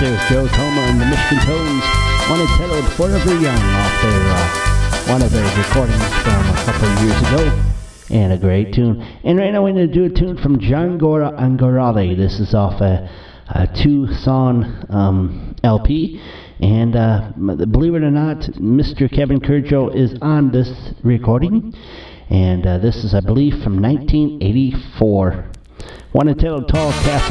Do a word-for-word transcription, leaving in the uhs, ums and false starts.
There's Joe Toma and the Michigan Tones. One entitled Forever Young off their, uh, one of their recordings from a couple of years ago. And a great tune. And right now we're going to do a tune from John Gora Angorale. This is off a, a two-song um, L P. And uh, believe it or not, Mister Kevin Kurdzo is on this recording. And uh, this is, I believe, from nineteen eighty-four. One entitled Tall Castle.